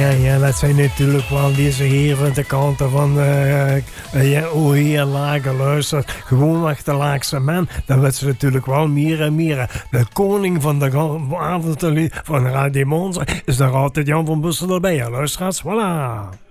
Ja, dat zijn natuurlijk wel deze heren de kanten van heel lage luistert. Gewoon echt de laagste man. Dan werd ze natuurlijk wel meer en meer. De koning van de avond van Radio Monza is daar altijd Jan van Bussel erbij. Luisteraars, voilà.